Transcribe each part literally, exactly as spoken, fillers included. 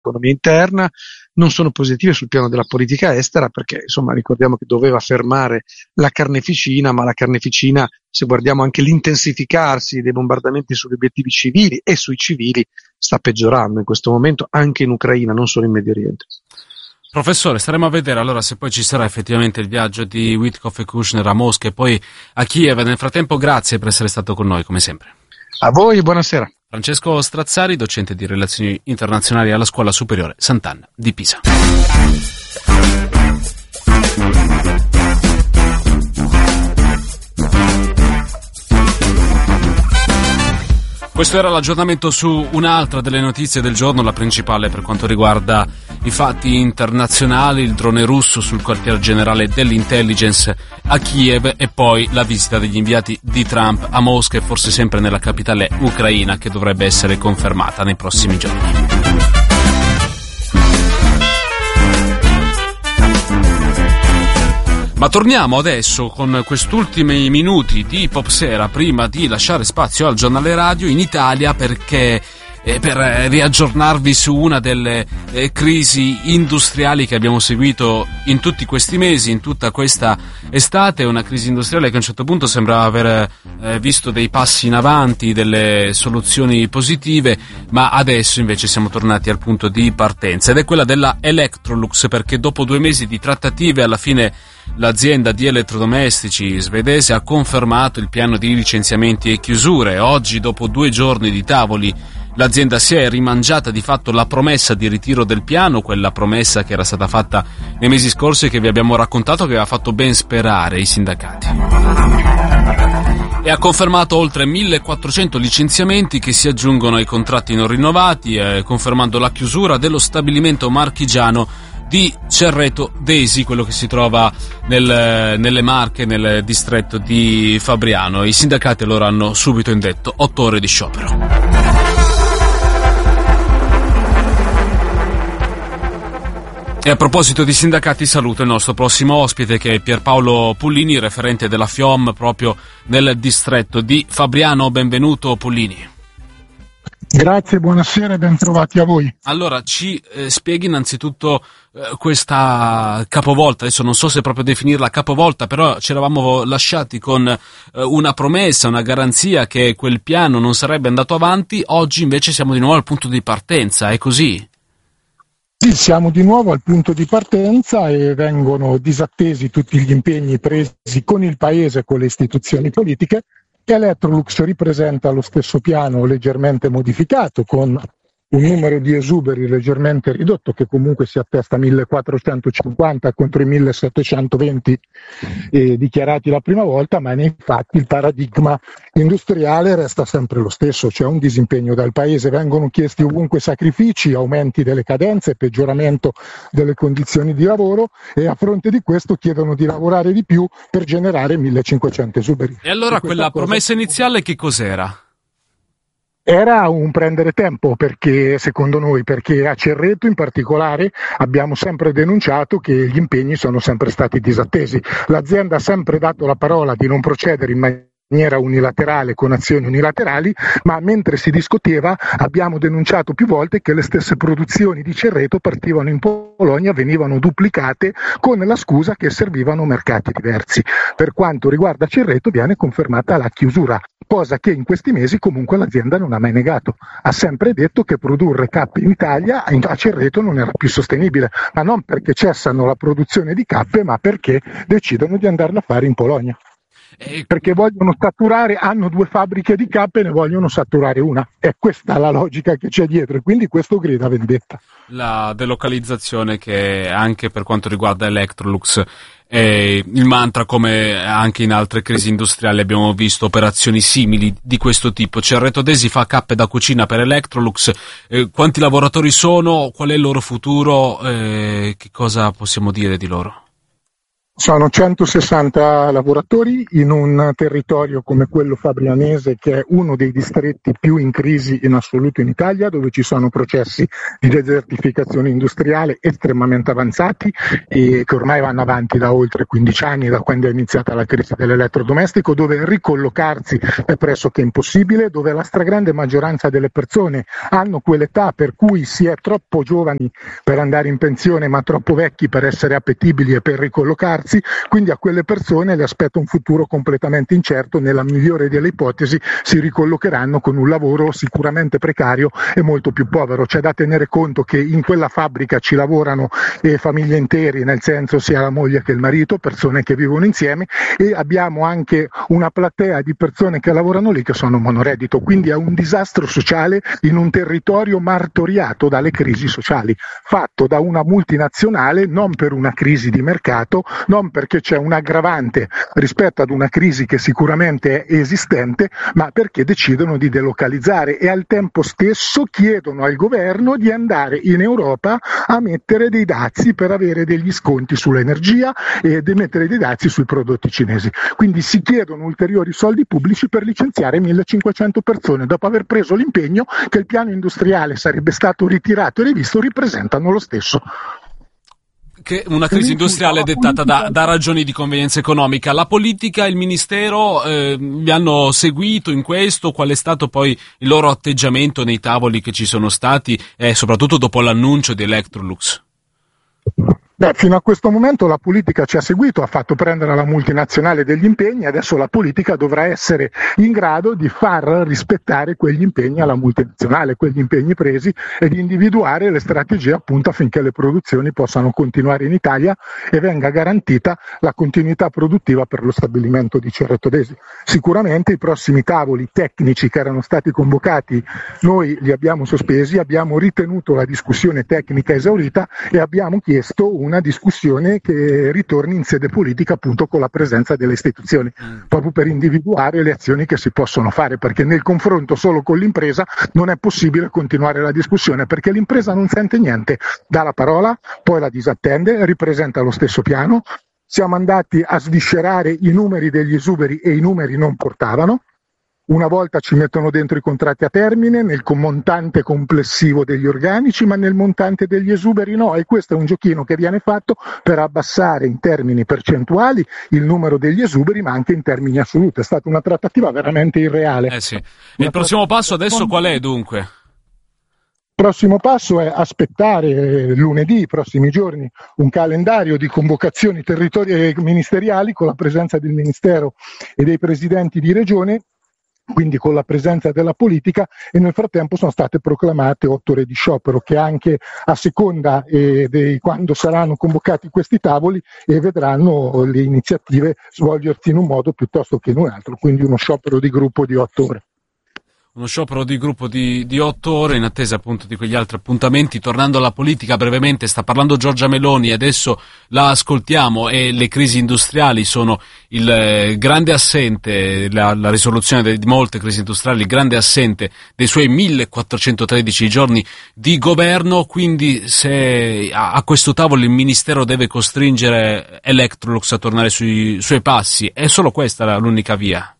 dell'economia interna, non sono positive sul piano della politica estera, perché insomma ricordiamo che doveva fermare la carneficina, ma la carneficina, se guardiamo anche l'intensificarsi dei bombardamenti sugli obiettivi civili e sui civili, sta peggiorando in questo momento anche in Ucraina, non solo in Medio Oriente. Professore, staremo a vedere allora se poi ci sarà effettivamente il viaggio di Witkoff e Kushner a Mosca e poi a Kiev. Nel frattempo, grazie per essere stato con noi, come sempre. A voi, buonasera. Francesco Strazzari, docente di Relazioni Internazionali alla Scuola Superiore Sant'Anna di Pisa. Questo era l'aggiornamento su un'altra delle notizie del giorno, la principale per quanto riguarda i fatti internazionali, il drone russo sul quartier generale dell'intelligence a Kiev e poi la visita degli inviati di Trump a Mosca e forse sempre nella capitale ucraina, che dovrebbe essere confermata nei prossimi giorni. Ma torniamo adesso con quest'ultimi minuti di Popsera prima di lasciare spazio al giornale radio in Italia, perché eh, per riaggiornarvi su una delle eh, crisi industriali che abbiamo seguito in tutti questi mesi, in tutta questa estate, una crisi industriale che a un certo punto sembrava aver eh, visto dei passi in avanti, delle soluzioni positive, ma adesso invece siamo tornati al punto di partenza, ed è quella della Electrolux, perché dopo due mesi di trattative alla fine l'azienda di elettrodomestici svedese ha confermato il piano di licenziamenti e chiusure. Oggi, dopo due giorni di tavoli, l'azienda si è rimangiata di fatto la promessa di ritiro del piano, quella promessa che era stata fatta nei mesi scorsi e che vi abbiamo raccontato, che aveva fatto ben sperare i sindacati. E ha confermato oltre millequattrocento licenziamenti che si aggiungono ai contratti non rinnovati, eh, confermando la chiusura dello stabilimento marchigiano di Cerreto Desi, quello che si trova nel, nelle Marche, nel distretto di Fabriano. I sindacati allora hanno subito indetto otto ore di sciopero. E a proposito di sindacati, saluto il nostro prossimo ospite, che è Pierpaolo Pullini, referente della FIOM proprio nel distretto di Fabriano. Benvenuto Pullini. Grazie, buonasera e ben trovati a voi. Allora, ci eh, spieghi innanzitutto eh, questa capovolta. Adesso non so se proprio definirla capovolta, però ci eravamo lasciati con eh, una promessa, una garanzia che quel piano non sarebbe andato avanti. Oggi invece siamo di nuovo al punto di partenza, è così? Sì, siamo di nuovo al punto di partenza e vengono disattesi tutti gli impegni presi con il Paese e con le istituzioni politiche. Electrolux ripresenta lo stesso piano leggermente modificato, con un numero di esuberi leggermente ridotto, che comunque si attesta a millequattrocentocinquanta contro i millesettecentoventi eh, dichiarati la prima volta, ma nei fatti il paradigma industriale resta sempre lo stesso. C'è un disimpegno dal Paese, vengono chiesti ovunque sacrifici, aumenti delle cadenze, peggioramento delle condizioni di lavoro, e a fronte di questo chiedono di lavorare di più per generare millecinquecento esuberi. E allora e quella cosa... promessa iniziale che cos'era? Era un prendere tempo, perché secondo noi, perché a Cerreto in particolare abbiamo sempre denunciato che gli impegni sono sempre stati disattesi. L'azienda ha sempre dato la parola di non procedere in maniera unilaterale con azioni unilaterali, ma mentre si discuteva abbiamo denunciato più volte che le stesse produzioni di Cerreto partivano in Polonia, venivano duplicate con la scusa che servivano mercati diversi. Per quanto riguarda Cerreto viene confermata la chiusura, cosa che in questi mesi comunque l'azienda non ha mai negato. Ha sempre detto che produrre cappe in Italia a Cerreto non era più sostenibile, ma non perché cessano la produzione di cappe, ma perché decidono di andarla a fare in Polonia. Perché vogliono saturare, hanno due fabbriche di cappe e ne vogliono saturare una. È questa la logica che c'è dietro, e quindi questo grida vendetta. La delocalizzazione, che anche per quanto riguarda Electrolux è il mantra, come anche in altre crisi industriali abbiamo visto operazioni simili di questo tipo. Cerreto Desi fa cappe da cucina per Electrolux. Eh, quanti lavoratori sono? Qual è il loro futuro? Eh, che cosa possiamo dire di loro? Sono centosessanta lavoratori in un territorio come quello fabrianese, che è uno dei distretti più in crisi in assoluto in Italia, dove ci sono processi di desertificazione industriale estremamente avanzati e che ormai vanno avanti da oltre quindici anni, da quando è iniziata la crisi dell'elettrodomestico, dove ricollocarsi è pressoché impossibile, dove la stragrande maggioranza delle persone hanno quell'età per cui si è troppo giovani per andare in pensione ma troppo vecchi per essere appetibili e per ricollocarsi. Quindi a quelle persone le aspetta un futuro completamente incerto. Nella migliore delle ipotesi si ricollocheranno con un lavoro sicuramente precario e molto più povero. C'è da tenere conto che in quella fabbrica ci lavorano eh, famiglie intere, nel senso sia la moglie che il marito, persone che vivono insieme, e abbiamo anche una platea di persone che lavorano lì che sono monoreddito. Quindi è un disastro sociale in un territorio martoriato dalle crisi sociali, fatto da una multinazionale non per una crisi di mercato, non perché c'è un aggravante rispetto ad una crisi che sicuramente è esistente, ma perché decidono di delocalizzare e al tempo stesso chiedono al governo di andare in Europa a mettere dei dazi per avere degli sconti sull'energia e di mettere dei dazi sui prodotti cinesi. Quindi si chiedono ulteriori soldi pubblici per licenziare millecinquecento persone, dopo aver preso l'impegno che il piano industriale sarebbe stato ritirato e rivisto. Ripresentano lo stesso. Che una crisi industriale dettata da, da ragioni di convenienza economica. La politica e il ministero eh, vi hanno seguito in questo? Qual è stato poi il loro atteggiamento nei tavoli che ci sono stati e soprattutto dopo l'annuncio di Electrolux? Beh, fino a questo momento la politica ci ha seguito, ha fatto prendere alla multinazionale degli impegni, adesso la politica dovrà essere in grado di far rispettare quegli impegni alla multinazionale, quegli impegni presi, e di individuare le strategie appunto affinché le produzioni possano continuare in Italia e venga garantita la continuità produttiva per lo stabilimento di Cerreto d'Esi. Sicuramente i prossimi tavoli tecnici che erano stati convocati noi li abbiamo sospesi, abbiamo ritenuto la discussione tecnica esaurita e abbiamo chiesto un una discussione che ritorni in sede politica appunto con la presenza delle istituzioni, mm. proprio per individuare le azioni che si possono fare, perché nel confronto solo con l'impresa non è possibile continuare la discussione, perché l'impresa non sente niente, dà la parola, poi la disattende, ripresenta lo stesso piano. Siamo andati a sviscerare i numeri degli esuberi e i numeri non portavano. Una volta ci mettono dentro i contratti a termine, nel montante complessivo degli organici, ma nel montante degli esuberi no, e questo è un giochino che viene fatto per abbassare in termini percentuali il numero degli esuberi, ma anche in termini assoluti. È stata una trattativa veramente irreale. Eh sì. E il prossimo passo adesso qual è dunque? Il prossimo passo è aspettare eh, lunedì, i prossimi giorni, un calendario di convocazioni territoriali ministeriali con la presenza del Ministero e dei presidenti di regione, quindi con la presenza della politica, e nel frattempo sono state proclamate otto ore di sciopero che anche a seconda eh, di quando saranno convocati questi tavoli e eh, vedranno le iniziative svolgersi in un modo piuttosto che in un altro, quindi uno sciopero di gruppo di otto ore. Uno sciopero di gruppo di, di otto ore in attesa appunto di quegli altri appuntamenti. Tornando alla politica brevemente, sta parlando Giorgia Meloni, adesso la ascoltiamo, e le crisi industriali sono il eh, grande assente, la, la risoluzione di molte crisi industriali, il grande assente dei suoi millequattrocentotredici giorni di governo. Quindi se a, a questo tavolo il Ministero deve costringere Electrolux a tornare sui suoi passi, è solo questa l'unica via?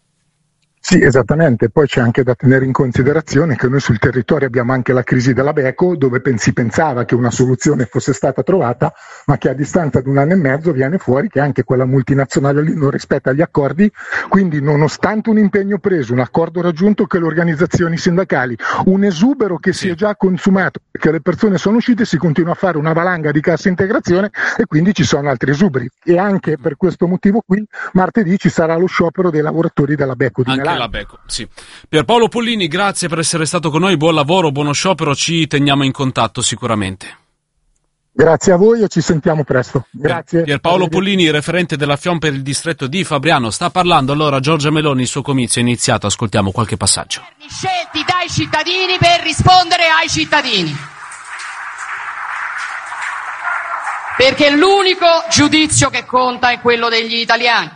Sì, esattamente. Poi c'è anche da tenere in considerazione che noi sul territorio abbiamo anche la crisi della Beko, dove si pensava che una soluzione fosse stata trovata, ma che a distanza di un anno e mezzo viene fuori che anche quella multinazionale lì non rispetta gli accordi. Quindi, nonostante un impegno preso, un accordo raggiunto con le organizzazioni sindacali, un esubero che si è già consumato, perché le persone sono uscite, si continua a fare una valanga di cassa integrazione e quindi ci sono altri esuberi. E anche per questo motivo qui martedì ci sarà lo sciopero dei lavoratori della Beko di Milano. La Beko, sì. Pierpaolo Pollini, grazie per essere stato con noi, buon lavoro, buono sciopero, ci teniamo in contatto sicuramente. Grazie a voi e ci sentiamo presto. Grazie. Pierpaolo Pollini, referente della FIOM per il distretto di Fabriano, sta parlando allora Giorgia Meloni, il suo comizio è iniziato, ascoltiamo qualche passaggio. Scelti dai cittadini per rispondere ai cittadini. Perché l'unico giudizio che conta è quello degli italiani.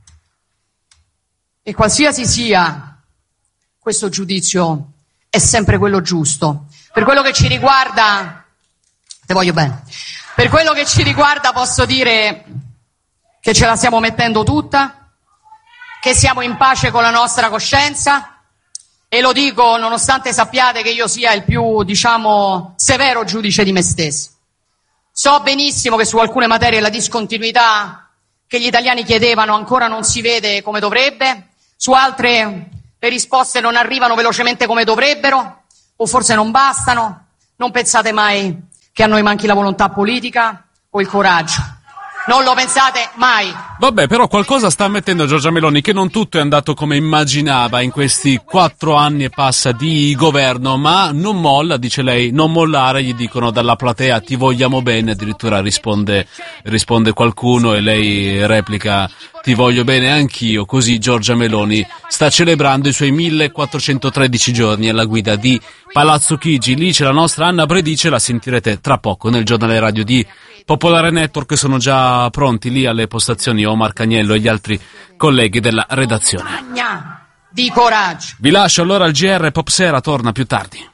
E qualsiasi sia questo giudizio è sempre quello giusto. Per quello che ci riguarda, te voglio bene, per quello che ci riguarda posso dire che ce la stiamo mettendo tutta, che siamo in pace con la nostra coscienza, e lo dico nonostante sappiate che io sia il più, diciamo, severo giudice di me stesso. So benissimo che su alcune materie la discontinuità che gli italiani chiedevano ancora non si vede come dovrebbe, su altre le risposte non arrivano velocemente come dovrebbero, o forse non bastano. Non pensate mai che a noi manchi la volontà politica o il coraggio. Non lo pensate mai. Vabbè, però qualcosa sta ammettendo Giorgia Meloni, che non tutto è andato come immaginava in questi quattro anni e passa di governo, ma non molla, dice lei, non mollare, gli dicono dalla platea ti vogliamo bene, addirittura risponde, risponde qualcuno e lei replica ti voglio bene anch'io, così Giorgia Meloni sta celebrando i suoi millequattrocentotredici giorni alla guida di Palazzo Chigi. Lì c'è la nostra Anna Predice, la sentirete tra poco nel giornale radio di Popolare Network, sono già pronti lì alle postazioni Omar Cagnello e gli altri colleghi della redazione. Di coraggio. Vi lascio allora al G R, Popsera torna più tardi.